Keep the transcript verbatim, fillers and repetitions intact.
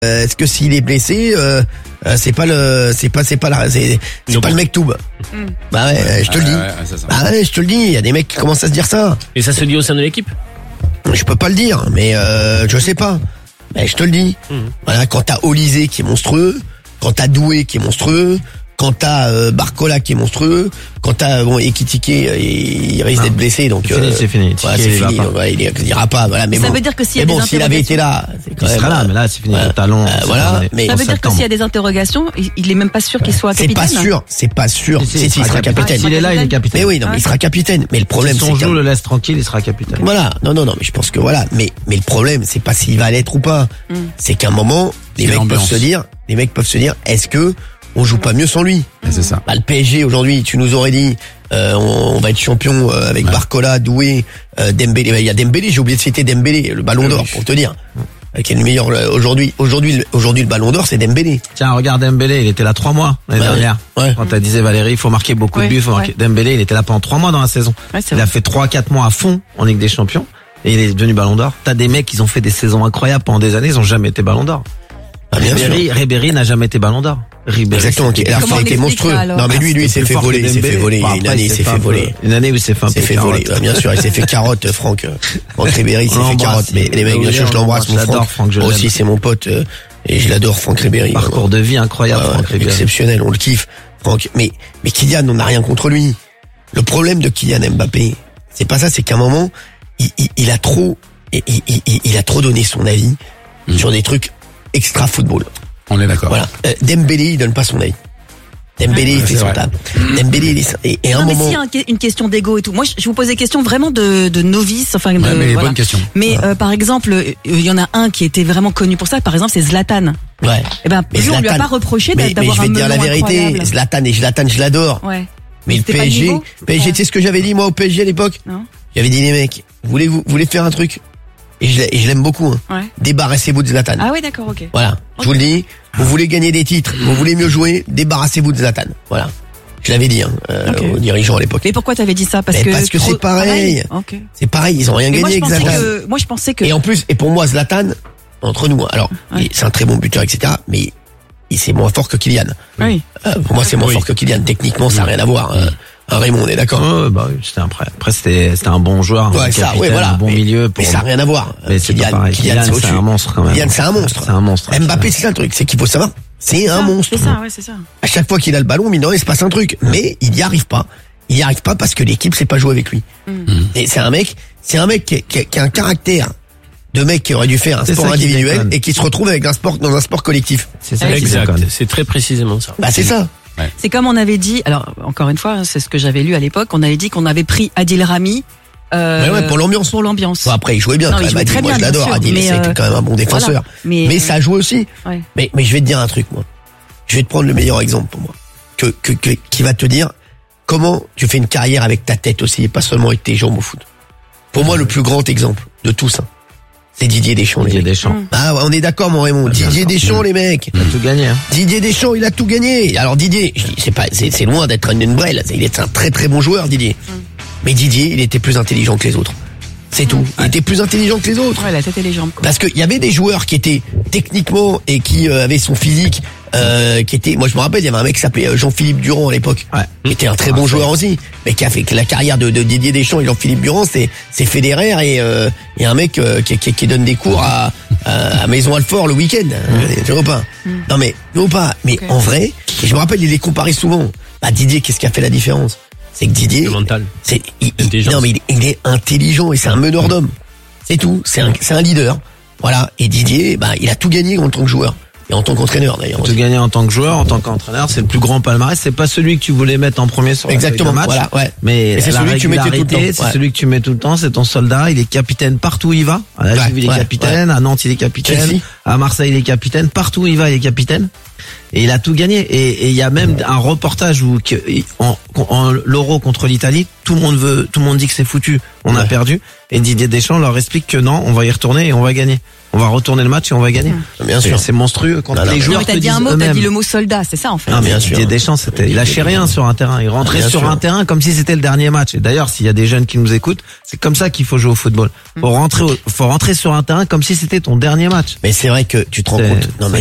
Euh, est-ce que s'il est blessé, euh, euh, c'est pas le, c'est pas, c'est pas la, c'est, c'est pas le mec Toub. Mm. Bah ouais, ouais, je te le dis. Ouais, ouais, ça, ça. Bah ouais, je te le dis. Il y a des mecs qui commencent à se dire ça. Et ça se dit au sein de l'équipe? Je peux pas le dire, mais euh, je sais pas. Mais je te le dis. Mm. Voilà, quand t'as Olysée qui est monstrueux, quand t'as Doué qui est monstrueux, quand t'as euh, Barcola qui est monstrueux, quand t'as bon Ekitike, il, il risque non. d'être blessé, donc c'est fini, euh, c'est fini. Voilà, c'est fini. Donc, ouais, il, il ira pas. Voilà, mais ça bon. veut dire que s'il y a mais des bon, s'il avait été là, c'est quand il même, sera là, mais là, c'est fini. Ouais. Le talon. Euh, voilà. Mais ça veut dire que s'il y a des interrogations, il est même pas sûr qu'il soit capitaine. C'est pas sûr, c'est pas sûr. Si, si, si, il sera capitaine. S'il est là, il est capitaine. Mais oui, non, mais il sera capitaine. Mais le problème, c'est que si son jeu le laisse tranquille, il sera capitaine. Voilà. Non, non, non. Mais je pense que voilà. Mais mais le problème, c'est pas s'il va l'être ou pas. C'est qu'à un moment, les mecs peuvent se dire, les mecs peuvent se dire, est-ce que on joue pas mieux sans lui? C'est ça. Bah, le P S G aujourd'hui, tu nous aurais dit, euh, on, on va être champion euh, avec ouais. Barcola, Doué, euh, Dembélé. Il y a Dembélé, j'ai oublié de citer Dembélé, le Ballon d'Or, pour te dire. Ouais. Qui est le meilleur aujourd'hui. Aujourd'hui, aujourd'hui, le Ballon d'Or, c'est Dembélé. Tiens, regarde Dembélé, il était là trois mois l'année ouais. dernière. Ouais. Quand t'as disait Valérie, il faut marquer beaucoup ouais. de buts, il faut marquer. Ouais. Dembélé, il était là pendant trois mois dans la saison. Ouais, il vrai. a fait trois, quatre mois à fond en Ligue des Champions et il est devenu Ballon d'Or. T'as des mecs qui ont fait des saisons incroyables pendant des années, ils ont jamais été Ballon d'Or. Ah, Ribéry, Ribéry n'a jamais été Ballon d'Or. Ribéry, exactement, il a été monstrueux. Alors non mais lui, lui, il s'est fait voler, il s'est fait voler. Bon, une année, il s'est fait voler. Une année où il s'est fait un peu fait voler. Bien sûr, il s'est fait carotte, Franck. Franck Ribéry, il s'est fait carotte. Mais les mecs, bien sûr, je l'embrasse, mon Franck. Moi aussi, c'est mon pote et je l'adore, Franck Ribéry. Parcours de vie incroyable, Franck Ribéry. Exceptionnel, on le kiffe, Franck. Mais mais Kylian, on n'a rien contre lui. Le problème de Kylian Mbappé, c'est pas ça, c'est qu'à un moment, il a trop, il a trop donné son avis sur des trucs extra football. On est d'accord. Voilà. Euh, Dembélé, il donne pas son avis. Dembélé, ouais, il fait son table. Dembélé, il est, et, et non, un mais moment. Si, un, une question d'ego et tout. Moi, je vous pose des questions vraiment de, de novice, enfin, de, ouais, mais voilà. bonne question. Mais, euh, par exemple, il y en a un qui était vraiment connu pour ça. Par exemple, c'est Zlatan. Ouais. Eh ben, mais Zlatan, on lui a pas reproché mais, d'avoir mais un je vais te dire la vérité. Incroyable. Zlatan et Zlatan, je l'adore. Ouais. Mais, mais le P S G, P S G, tu sais ce que j'avais dit, moi, au P S G à l'époque? Non. J'avais dit, les mecs, voulez vous, voulez faire un truc? Et je, et je l'aime beaucoup, hein. Ouais. Débarrassez-vous de Zlatan. Ah oui, d'accord, ok. Voilà. Okay. Je vous le dis. Vous voulez gagner des titres, vous voulez mieux jouer, débarrassez-vous de Zlatan. Voilà. Je l'avais dit, hein, euh, okay. aux dirigeants à l'époque. Mais pourquoi t'avais dit ça? Parce mais que parce que trop... c'est pareil. Ah, okay. C'est pareil, ils ont rien mais gagné avec Zlatan. Que, moi, je pensais que. Et en plus, et pour moi, Zlatan, entre nous, alors, ouais. c'est un très bon buteur, et cetera. Mais il c'est moins fort que Kylian. Oui. Euh, pour moi, c'est moins oui. fort que Kylian. Techniquement, ça n'a rien à voir. Euh, Un Raymond, on est d'accord. Ouais, bah oui, c'était après. Après, c'était, c'était un bon joueur, un ouais, bon ça, capitaine, ouais, voilà. un bon mais, milieu. Pour... Mais ça n'a rien à voir. Mais c'est Kylian, pas pareil. Kylian, Kylian c'est, c'est un monstre quand même. Kylian, c'est un monstre. C'est un monstre. Mbappé, c'est ça le truc, c'est qu'il faut savoir. C'est un ça, monstre. C'est ça, ouais, c'est ça. À chaque fois qu'il a le ballon, mine de rien, il se passe un truc. Mais il n'y arrive pas. Il n'y arrive pas parce que l'équipe sait pas jouer avec lui. Mm. Et c'est un mec, c'est un mec qui, qui, qui a un caractère de mec qui aurait dû faire un c'est sport individuel et qui se retrouve avec un sport, dans un sport collectif. C'est ça, exact. C'est très précisément ça. Bah, c'est ça. Ouais. C'est comme on avait dit, alors encore une fois, c'est ce que j'avais lu à l'époque, on avait dit qu'on avait pris Adil Rami euh, ouais, ouais, pour l'ambiance. Pour l'ambiance. Bon, après, il jouait bien. Non, quand il même. jouait Adil, très moi, bien, je l'adore. sûr, Adil, c'était euh, quand même un bon défenseur. Voilà. Mais, mais euh, ça joue aussi. Ouais. Mais, mais je vais te dire un truc, moi. Je vais te prendre le meilleur exemple pour moi. Que, que, que, qui va te dire comment tu fais une carrière avec ta tête aussi et pas seulement avec tes jambes au foot. Pour moi, le plus grand exemple de tout ça, c'est Didier Deschamps. Didier les mecs. Deschamps. Ah ouais, on est d'accord, mon Raymond. Ah, Didier Deschamps, mmh. les mecs. Il a tout gagné. Hein. Didier Deschamps, il a tout gagné. Alors Didier, je dis, c'est pas, c'est, c'est loin d'être une brêle. Il est un très très bon joueur, Didier. Mmh. Mais Didier, il était plus intelligent que les autres. C'est mmh. tout. Il ouais. était plus intelligent que les autres. Ouais, la tête et les jambes. Quoi. Parce qu'il y avait des joueurs qui étaient techniquement et qui euh, avaient son physique. Euh, qui était, moi je me rappelle, il y avait un mec qui s'appelait Jean-Philippe Durand à l'époque, ouais. qui était un très bon ah, joueur aussi, mais qui a fait la carrière de, de Didier Deschamps et Jean-Philippe Durand, c'est, c'est Federer et, euh, et un mec euh, qui, qui, qui donne des cours à, à, à Maison Alfort le week-end. Mm. Tu vois pas mm. Non mais, non pas. Mais okay. en vrai, et je me rappelle, il les comparait souvent. Bah Didier, qu'est-ce qui a fait la différence? C'est que Didier, le mental. C'est, il, il, non mais il, il est intelligent et c'est un meneur d'hommes. C'est tout. C'est un, c'est un leader. Voilà. Et Didier, bah il a tout gagné en tant que joueur. Et en tant qu'entraîneur d'ailleurs. Tu gagner en tant que joueur, en tant qu'entraîneur, c'est le plus grand palmarès. C'est pas celui que tu voulais mettre en premier sur exactement, la feuille de match. Voilà, ouais. Mais, mais c'est celui que tu mettais tout le temps. C'est ouais. celui que tu mets tout le temps. C'est ton soldat. Il est capitaine partout où il va. À la Juve, il est ouais, capitaine. Ouais. À Nantes, il est capitaine. Chelsea. À Marseille, il est capitaine. Partout où il va, il est capitaine. Et il a tout gagné. Et il y a même un reportage où en, en l'Euro contre l'Italie, tout le monde veut, tout le monde dit que c'est foutu. On ouais. a perdu. Et Didier Deschamps leur explique que non, on va y retourner et on va gagner. on va retourner le match et on va gagner. Mmh. Bien sûr. C'est monstrueux quand non, les non, joueurs t'as dit un mot, t'as dit le mot soldat, c'est ça en fait. Non, bien sûr. Didier Deschamps, c'était, il lâchait rien sur un terrain. Il rentrait bien sur sûr. un terrain comme si c'était le dernier match. Et d'ailleurs, s'il y a des jeunes qui nous écoutent, c'est comme ça qu'il faut jouer au football. Faut rentrer, au, faut rentrer sur un terrain comme si c'était ton dernier match. Mais c'est vrai que tu te rends compte. Non, mais